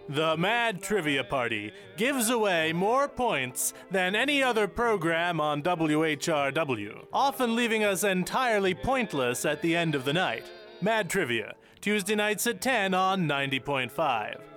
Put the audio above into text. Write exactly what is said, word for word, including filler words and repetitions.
The Mad Trivia Party gives away more points than any other program on W H R W, often leaving us entirely pointless at the end of the night. Mad Trivia, Tuesday nights at ten on ninety point five.